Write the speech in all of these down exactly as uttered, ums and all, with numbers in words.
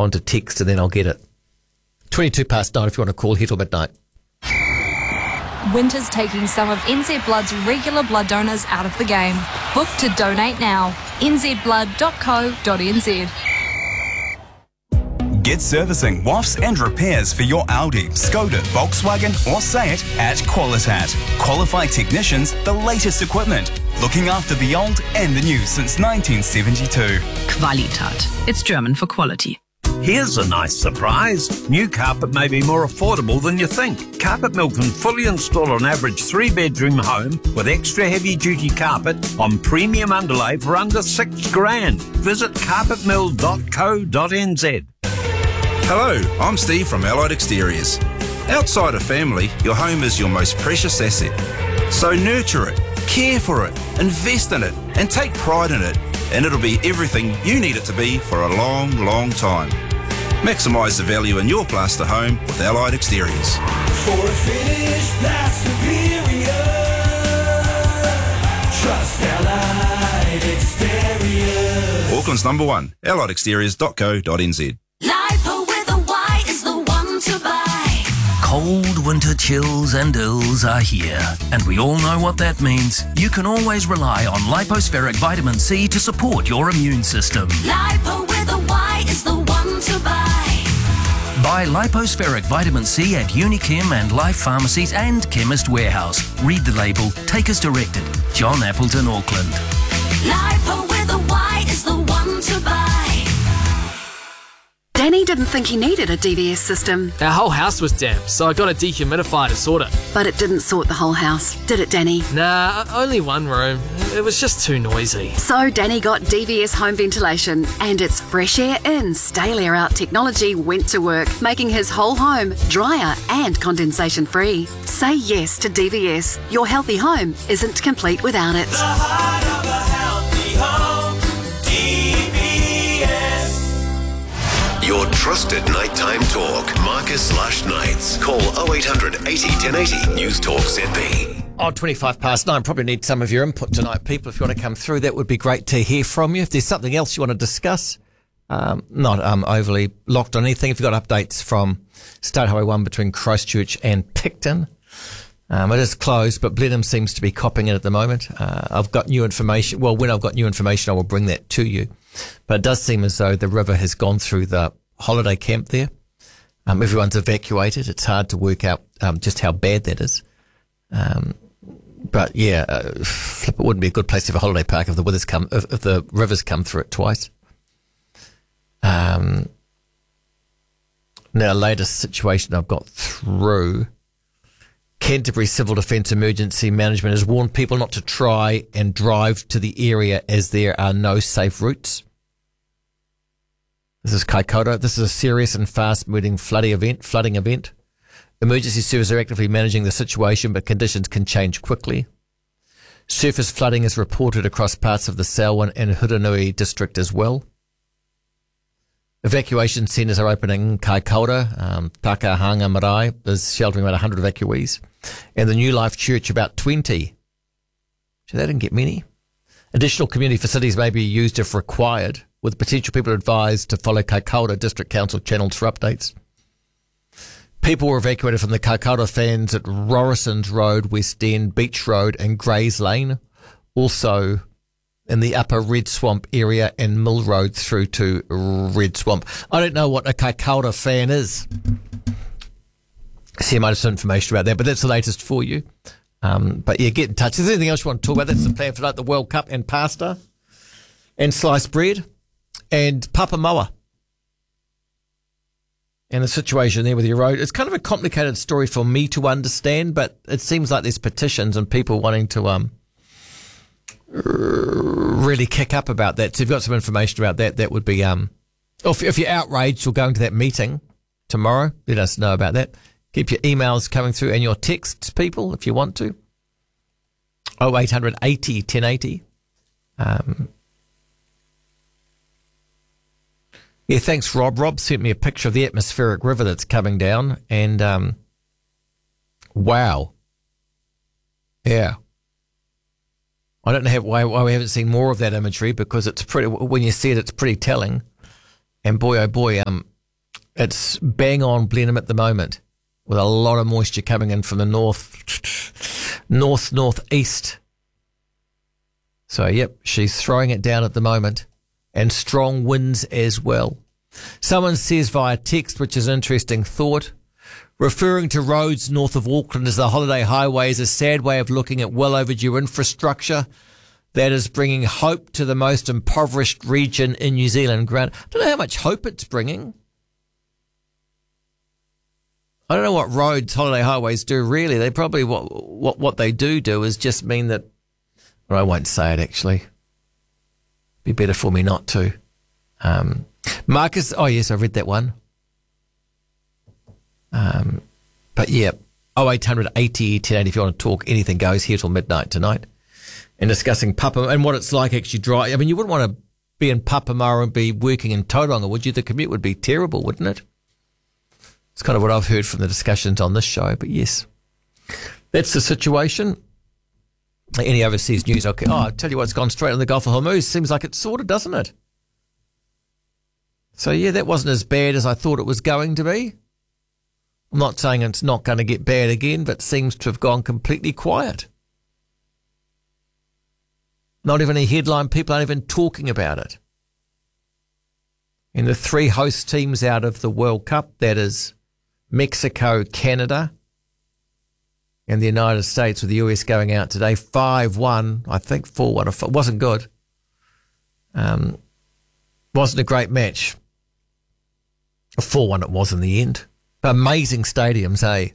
onto text and then I'll get it. twenty-two past nine if you want to call here till midnight. Winter's taking some of N Z Blood's regular blood donors out of the game. Book to donate now. n z blood dot co dot n z. Get servicing, W A Fs and repairs for your Audi, Skoda, Volkswagen or Seat at Qualitat. Qualified technicians, the latest equipment. Looking after the old and the new since nineteen seventy-two. Qualitat. It's German for quality. Here's a nice surprise. New carpet may be more affordable than you think. Carpet Mill can fully install an average three-bedroom home with extra heavy-duty carpet on premium underlay for under six grand. Visit carpet mill dot co dot n z. Hello, I'm Steve from Allied Exteriors. Outside of family, your home is your most precious asset. So nurture it, care for it, invest in it, and take pride in it, and it'll be everything you need it to be for a long, long time. Maximise the value in your plaster home with Allied Exteriors. For a finish that's superior, trust Allied Exteriors. Auckland's number one, allied exteriors dot co dot n z. Lipo with a Y is the one to buy. Cold winter chills and ills are here, and we all know what that means. You can always rely on Lipospheric Vitamin C to support your immune system. Lipo with a Y is the one to buy. Buy Lipospheric Vitamin C at Unichem and Life Pharmacies and Chemist Warehouse. Read the label. Take as directed. John Appleton, Auckland. Lipo with a Y is the one to buy. Danny didn't think he needed a D V S system. Our whole house was damp, so I got a dehumidifier to sort it. But it didn't sort the whole house, did it, Danny? Nah, only one room. It was just too noisy. So Danny got D V S home ventilation, and its fresh air in, stale air out technology went to work, making his whole home drier and condensation free. Say yes to D V S. Your healthy home isn't complete without it. The heart of a healthy home, D V S. Your trusted nighttime talk. Marcus Lush Nights. Call oh eight hundred eighty ten eighty. News Talk Z B. Oh, twenty-five past nine. Probably need some of your input tonight, people. If you want to come through, that would be great to hear from you. If there's something else you want to discuss, um, not um, overly locked on anything. If you've got updates from State Highway one between Christchurch and Picton, um, it is closed, but Blenheim seems to be copping in at the moment. Uh, I've got new information. Well, when I've got new information, I will bring that to you. But it does seem as though the river has gone through the holiday camp there. Um, everyone's evacuated. It's hard to work out um, just how bad that is. Um, but yeah, uh, it wouldn't be a good place to have a holiday park if the withers come, if, if the rivers come through it twice. Um, now, latest situation I've got through. Canterbury Civil Defence Emergency Management has warned people not to try and drive to the area as there are no safe routes. This is Kaikoura. This is a serious and fast-moving flooding event. Flooding event. Emergency services are actively managing the situation, but conditions can change quickly. Surface flooding is reported across parts of the Selwyn and Huranui district as well. Evacuation centres are opening in Kaikoura. Um, Takahanga Marae is sheltering about one hundred evacuees. And the New Life Church, about twenty. So they didn't get many. Additional community facilities may be used if required, with potential people advised to follow Kaikoura District Council channels for updates. People were evacuated from the Kaikoura fans at Rorison's Road, West End, Beach Road and Grays Lane. Also in the upper Red Swamp area and Mill Road through to Red Swamp. I don't know what a Kaikoura fan is. See, I might have some information about that, but that's the latest for you. Um, but yeah, get in touch. If there's anything else you want to talk about, that's the plan for tonight, the World Cup and pasta and sliced bread and Papamoa. And the situation there with your road. It's kind of a complicated story for me to understand, but it seems like there's petitions and people wanting to um really kick up about that. So if you've got some information about that, that would be, um, if, if you're outraged or going to that meeting tomorrow, let us know about that. Keep your emails coming through and your texts, people, if you want to. oh eight hundred eighty ten eighty. Um, yeah, thanks, Rob. Rob sent me a picture of the atmospheric river that's coming down, and um, wow. Yeah. I don't know how, why, why we haven't seen more of that imagery, because it's pretty, when you see it, it's pretty telling. And boy, oh boy, um, it's bang on Blenheim at the moment with a lot of moisture coming in from the north, north, northeast. So, yep, she's throwing it down at the moment, and strong winds as well. Someone says via text, which is an interesting thought, referring to roads north of Auckland as the holiday highway is a sad way of looking at well overdue infrastructure that is bringing hope to the most impoverished region in New Zealand. Grant, I don't know how much hope it's bringing. I don't know what roads, holiday highways do really. They probably, what what, what they do do is just mean that, well, I won't say it actually. Be better for me not to. Um, Marcus, oh yes, I read that one. Um, but yeah, oh eight hundred eighty ten eighty if you want to talk. Anything goes here till midnight tonight. And discussing Papa and what it's like actually drive. I mean, you wouldn't want to be in Papamoa and be working in Tauranga, would you? The commute would be terrible, wouldn't it? It's kind of what I've heard from the discussions on this show, but yes, that's the situation. Any overseas news? Okay. Oh, I'll tell you what, it's gone straight on the Gulf of Hormuz. Seems like it's sorted, doesn't it? So yeah, that wasn't as bad as I thought it was going to be. I'm not saying it's not going to get bad again, but seems to have gone completely quiet. Not even a headline. People aren't even talking about it. And the three host teams out of the World Cup, that is Mexico, Canada, and the United States, with the U S going out today, five one, I think four one. It wasn't good. Um, wasn't a great match. four one it was in the end. Amazing stadiums, eh?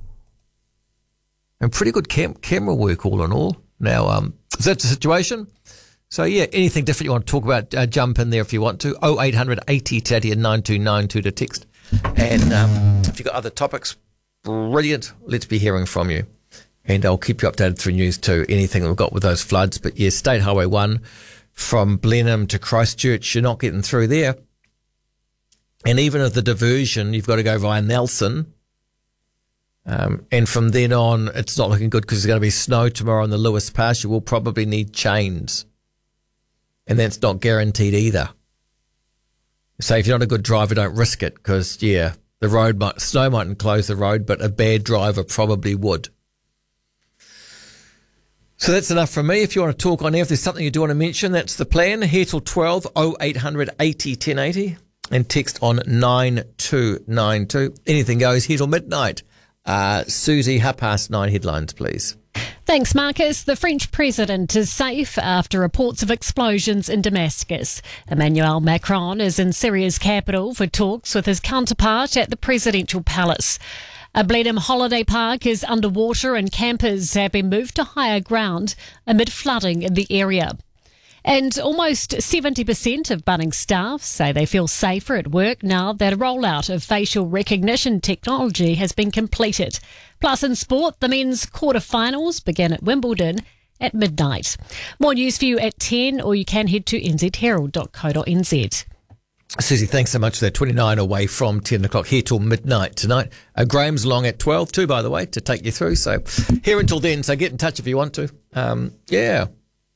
And pretty good cam- camera work all in all. Now, um, so that's the situation. So, yeah, anything different you want to talk about, uh, jump in there if you want to. oh eight hundred eighty Tatty and nine two nine two to text. And um, if you've got other topics, brilliant. Let's be hearing from you. And I'll keep you updated through news too, anything we've got with those floods. But, yeah, State Highway one from Blenheim to Christchurch, you're not getting through there. And even if the diversion, you've got to go via Nelson. Um, and from then on, it's not looking good because there's going to be snow tomorrow on the Lewis Pass. You will probably need chains. And that's not guaranteed either. So if you're not a good driver, don't risk it because, yeah, the road might, snow mightn't close the road, but a bad driver probably would. So that's enough from me. If you want to talk on air, if there's something you do want to mention, that's the plan. Here till twelve, oh eight hundred eighty ten eighty, and text on nine two nine two. Anything goes here till midnight. Uh, Susie, half past nine headlines, please. Thanks, Marcus. The French president is safe after reports of explosions in Damascus. Emmanuel Macron is in Syria's capital for talks with his counterpart at the presidential palace. A Blenheim holiday park is underwater and campers have been moved to higher ground amid flooding in the area. And almost seventy percent of Bunnings staff say they feel safer at work now that a rollout of facial recognition technology has been completed. Plus in sport, the men's quarterfinals begin at Wimbledon at midnight. More news for you at ten, or you can head to n z herald dot co dot n z. Susie, thanks so much. They're twenty-nine away from ten o'clock, here till midnight tonight. Uh, Graham's along at twelve too, by the way, to take you through. So here until then, so get in touch if you want to. Um, yeah.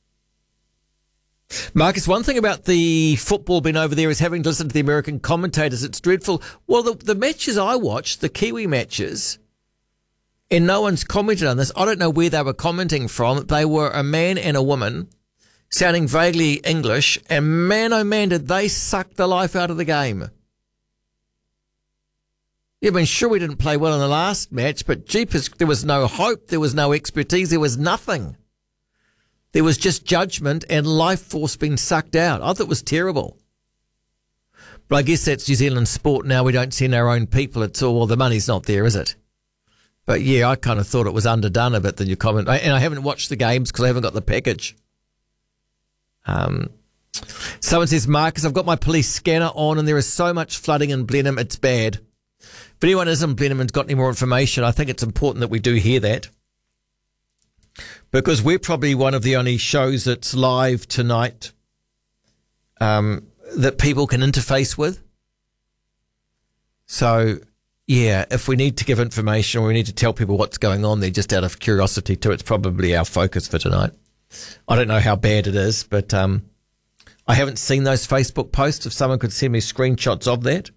Marcus, one thing about the football being over there is having to listen to the American commentators. It's dreadful. Well, the, the matches I watched, the Kiwi matches, and no one's commented on this. I don't know where they were commenting from. They were a man and a woman sounding vaguely English, and man, oh man, did they suck the life out of the game. Yeah, I mean, sure, we didn't play well in the last match, but jeepers, there was no hope, there was no expertise, there was nothing. There was just judgment and life force being sucked out. I thought it was terrible. But I guess that's New Zealand sport now. We don't send our own people. It's all, well, the money's not there, is it? But yeah, I kind of thought it was underdone a bit than your comment. And I haven't watched the games because I haven't got the package. Um, someone says, Marcus, I've got my police scanner on and there is so much flooding in Blenheim, it's bad. If anyone is in Blenheim and's got any more information, I think it's important that we do hear that. Because we're probably one of the only shows that's live tonight um, that people can interface with. So, yeah, if we need to give information or we need to tell people what's going on there just out of curiosity too, it's probably our focus for tonight. I don't know how bad it is, but um, I haven't seen those Facebook posts. If someone could send me screenshots of that.